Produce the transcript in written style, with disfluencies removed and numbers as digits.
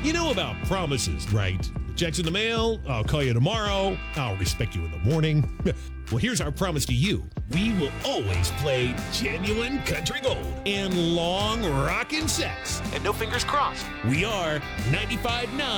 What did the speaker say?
You know about promises, right? The check's in the mail, I'll call you tomorrow, I'll respect you in the morning. Well, here's our promise to you. We will always play genuine country gold and long rockin' sets. And no fingers crossed. We are 95.9